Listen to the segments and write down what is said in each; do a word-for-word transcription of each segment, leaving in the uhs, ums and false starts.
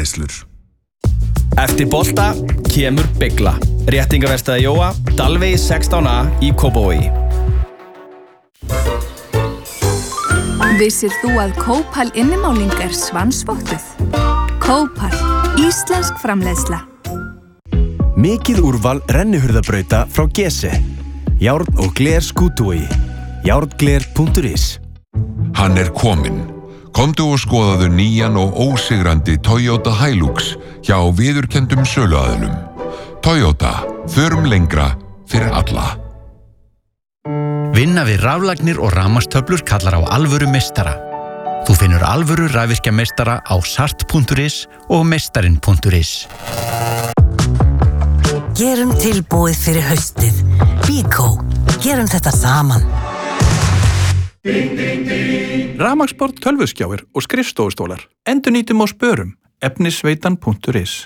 framleiðslur. Eftir bolta kemur Bygla. Réttingaverstaði Jóa, Dalvegi sextán A í Kópavogi. Vissir þú að Kópal innimáling er svansvottuð? Kópal, íslensk framleiðsla. Mikið úrval rennihurðabrauta frá Gese. Járn og gler skútuvogi. járngler punktur is. Hann er kominn. Komdu og skoðaðu nýjan og ósigrandi Toyota Hilux hjá viðurkenndum söluaðilum. Toyota, förum lengra fyrir alla. Vinna við raflagnir og rafmagnstöflur kallar á alvöru meistara. Þú finnur alvöru rafvirkjameistara á sart punktur is og meistarinn punktur is. Gerum tilbúið fyrir haustið. Bíkó, gerum þetta saman. Rafmagnsborð, tölvuskjáir og skrifstofustólar. Endurnýtum og spörum. efnisveitan punktur is.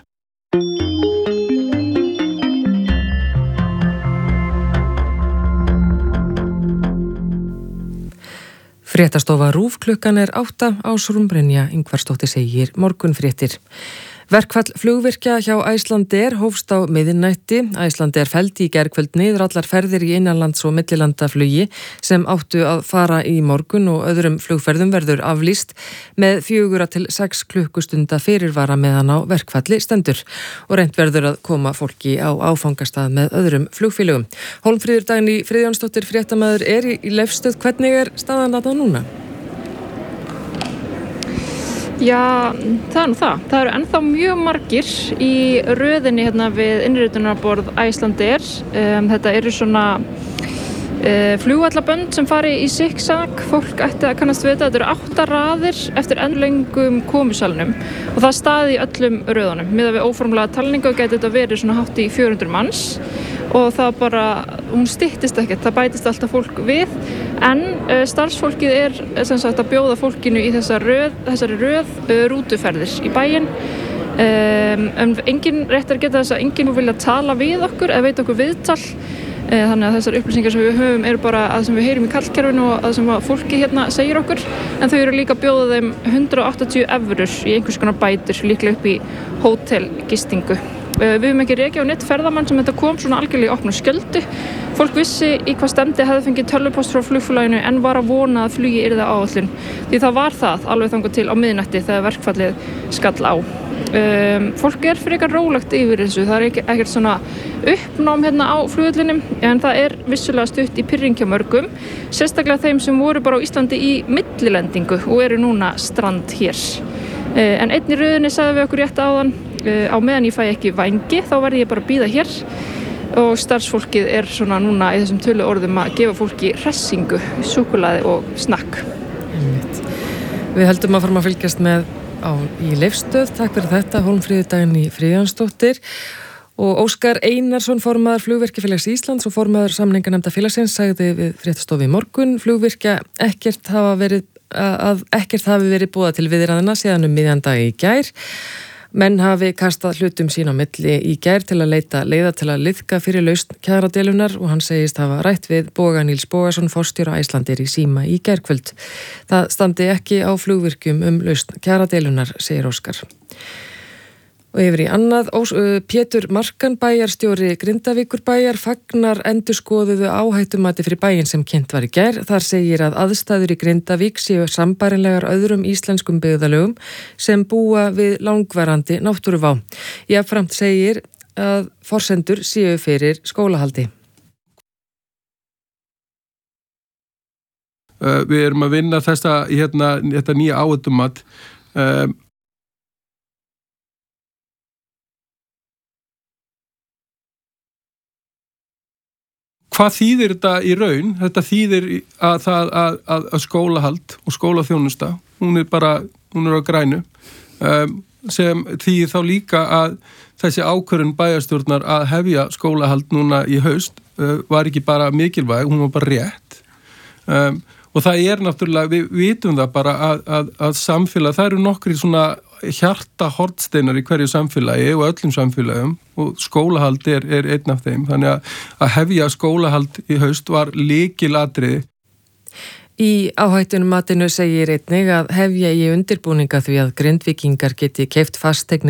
Fréttastofa RÚV klukkan er átta. Ásrún Brynja Ingvarsdóttir segir morgunfréttir. Verkfall flugvirkja hjá Icelandair hófst á miðnætti. Icelandair felldi í gærkvöld niður allar ferðir í innanlands- og millilandaflugi sem áttu að fara í morgun og öðrum flugferðum verður aflýst með fjögurra til sex klukkustunda fyrirvara meðan á verkfalli stendur og reynt verður að koma fólki á áfangastað með öðrum flugfélögum. Hólmfríður Dagný Friðjónsdóttir fréttamaður er í Leifsstöð. Hvernig er staðan þarna núna? Já, það er nú það. Það eru ennþá mjög margir í röðinni hérna við innritunarborð Icelandair. Um, þetta eru svona uh, flugvallabönd sem fari í zigzag. Fólk ætti að kannast við þetta. Þetta eru átta raðir eftir endlöngum komusalnum og það staði í öllum röðunum. Miðað við óformlega talningu gæti þetta verið svona hátt í fjögur hundruð manns og það bara, hún styttist ekkert, það bætist alltaf fólk við en uh, starfsfólkið er sem sagt að bjóða fólkinu í þessa röð, þessari röð uh, rútuferðir í bæinn. Um, um, engin réttar geta þess að enginn vilja tala við okkur eða veit okkur viðtal. Uh, þannig að þessar upplýsingar sem við höfum eru bara að sem við heyrum í kallkerfinu og að sem að fólki hérna segir okkur. En þau eru líka að bjóða þeim hundrað og áttatíu evrur í einhvers konar bætur, líklega upp í hótelgistingu. Uh, við höfum ekki rekið á neitt ferðamann sem þetta kom svona algjörlega í opnu skjöldu. Fólk vissi í hvað stemdi hefði fengið tölvupost frá flugfélaginu en var að vona að flugi yrði á áætlun. Því það var það alveg þangað til á miðnætti þegar verkfallið skall á. Um, fólk er frekar rólegt yfir þessu. Það er ekki, ekkert svona uppnám hérna á flugvellinum en það er vissulega stutt í pirring hjá mörgum. Sérstaklega þeim sem voru bara á Íslandi í millilendingu og eru núna strand hér. Uh, en einn í röðinni sagði við okkur rétt áðan uh, á meðan ég fæ ekki vængi þá verði ég bara að bíða hér. Og starfsfólkið er svona núna í þessum tölu orðum að gefa fólki hressingu, súkkulaði og snakk. Við heldum að fara að fylgjast með á, í Leifsstöð. Takk fyrir þetta, Hólmfríður Dagný Friðjónsdóttir. Og Óskar Einarsson, formaður Flugvirkjafélags Íslands og formaður samninganefnda félagsins, sagði við fréttastofu í morgun. Flugvirkja ekkert hafa verið, að ekkert hafi verið boðað til viðræðna síðan um miðjan dag í gær. Menn hafi kastað hlutum sín á milli í gær til að leita leiða til að liðka fyrir lausn kjaradeilunnar og hann segist hafa rætt við Boga Níls Bogason, forstjóra Icelandair í síma í gærkvöld. Það standi ekki á flugvirkjum um lausn kjaradeilunnar, segir Óskar. Og yfir í annað, Pétur Markan, bæjarstjóri Grindavíkurbæjar, fagnar endurskoðuðu áhættumati fyrir bæinn sem kynnt var í gær. Þar segir að aðstæður í Grindavík séu sambærilegar öðrum íslenskum byggðarlögum sem búa við langvarandi náttúruvá. Jafnframt segir að forsendur séu fyrir skólahaldi. Uh, við erum að vinna þessa, hérna, þetta nýja áhættumat. Uh, Hvað þýðir þetta í raun? Þetta þýðir að, að, að, að skólahald og skólaþjónusta, hún er bara, hún er á grænu, um, sem þýðir þá líka að þessi ákvörðun bæjarstjórnar að hefja skólahald núna í haust uh, var ekki bara mikilvæg, hún var bara rétt. Um, og það er náttúrulega, við vitum það bara að, að, að samfélag, það eru nokkri svona hjarta hornsteinar í hverju samfélagi og öllum samfélagum og skólahald er, er einn af þeim. Þannig að, að hefja skólahald í haust var lykilatriði. Í áhættunum matinu segir einnig að hefja í undirbúninga því að Grindvíkingar geti keypt fasteign